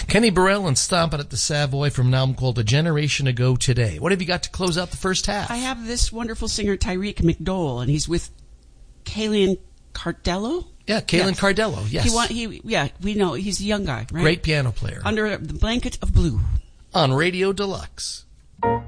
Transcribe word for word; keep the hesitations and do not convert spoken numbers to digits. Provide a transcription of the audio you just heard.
Kenny Burrell and Stompin' at the Savoy from an album called A Generation Ago Today. What have you got to close out the first half? I have this wonderful singer, Tyreek McDowell, and he's with Kalian Cardello. Yeah, Kalen yes. Cardello, yes. He, want, he, yeah, we know. He's a young guy, right? Great piano player. Under the Blanket of Blue. On Radio Deluxe.